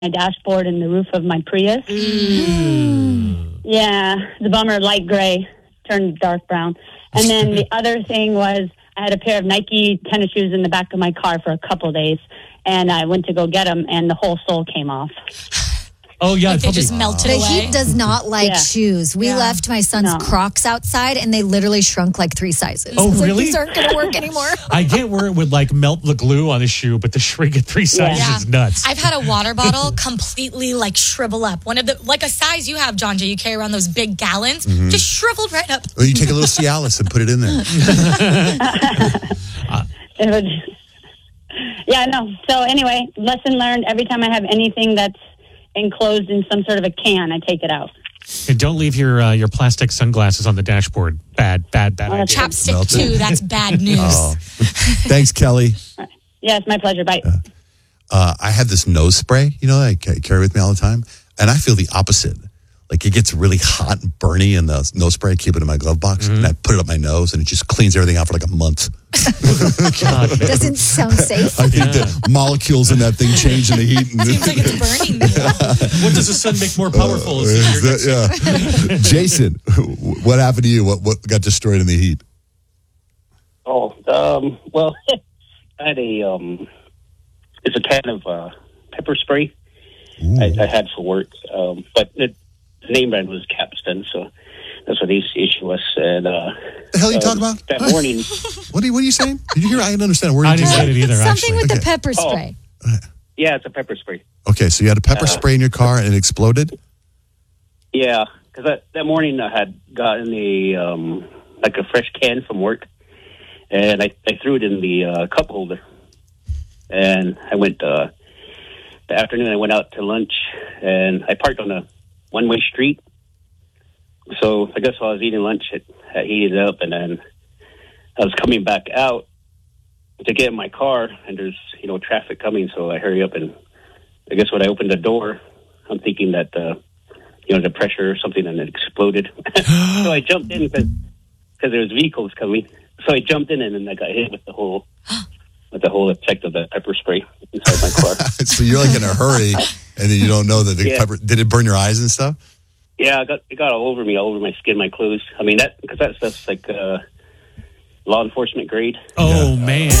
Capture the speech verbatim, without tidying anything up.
my dashboard and the roof of my Prius. Mm. Yeah, the bummer, light gray, turned dark brown. And then the other thing was I had a pair of Nike tennis shoes in the back of my car for a couple of days, and I went to go get them, and the whole sole came off. Oh, yeah. Like they just melted The away. heat does not like Yeah. shoes. We Yeah. left my son's No. Crocs outside, and they literally shrunk like three sizes. Oh, It's like, really? these aren't going to work anymore. I get where it would like melt the glue on the shoe, but the shrink at three sizes Yeah. is nuts. I've had a water bottle completely like shrivel up. One of the, like a size you have, John Jay, you carry around those big gallons, just shriveled right up. Or you take a little Cialis and put it in there. It was, yeah, no. So anyway, lesson learned. Every time I have anything that's enclosed in some sort of a can, I take it out. And don't leave your uh, your plastic sunglasses on the dashboard. Bad, bad, bad Oh, idea. that's Chapstick Melted. too. That's bad news. Oh. Thanks, Kelly. Yeah, it's my pleasure. Bye. Uh, I have this nose spray, you know, that I ca- carry with me all the time. And I feel the opposite. Like it gets really hot and burny in the nose spray. I keep it in my glove box. And I put it up my nose and it just cleans everything out for like a month. God, man. Doesn't sound safe. I think the molecules in that thing change in the heat. And Seems like it's burning me. What does the sun make more powerful? Is Is it your- that- yeah. Jason, what happened to you? What what got destroyed in the heat? Oh, um, well, I had a, um, it's a can of uh, pepper spray I, I had for work, um, but it, the name brand was Capstan, so that's what the issue was. And, uh, The hell are you um, talking about? That morning, What are you, what are you saying? Did you hear? I didn't understand a word I you didn't just get said. it either, Something actually. with the Okay. pepper Oh. spray. yeah, it's a pepper spray. Okay, so you had a pepper Uh, spray in your car and it exploded? Yeah, because that, that morning I had gotten a, um, like a fresh can from work, and I, I threw it in the uh, cup holder. And I went, uh, the afternoon I went out to lunch, and I parked on a one-way street. So I guess while I was eating lunch, it, it heated up, and then I was coming back out to get in my car, and there's, you know, traffic coming, so I hurry up, and I guess when I opened the door, I'm thinking that, uh, you know, the pressure or something, and it exploded. So I jumped in because there was vehicles coming. So I jumped in, and then I got hit with the whole with the whole effect of the pepper spray inside my car. So you're like in a hurry and then you don't know that the Yeah. pepper, did it burn your eyes and stuff? Yeah, it got it got all over me, all over my skin, my clothes. I mean, that because that stuff's like uh, law enforcement grade. Oh, man.